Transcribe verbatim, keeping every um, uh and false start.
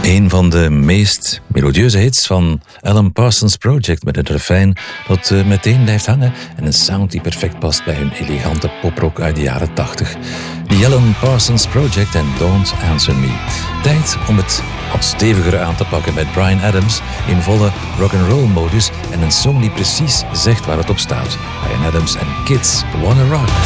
Een van de meest melodieuze hits van Alan Parsons Project, met een refrein dat uh, meteen blijft hangen en een sound die perfect past bij hun elegante poprock uit de jaren tachtig. The Alan Parsons Project en Don't Answer Me. Tijd om het wat steviger aan te pakken met Bryan Adams in volle rock'n'roll modus en een song die precies zegt waar het op staat. Bryan Adams en Kids Wanna Rock.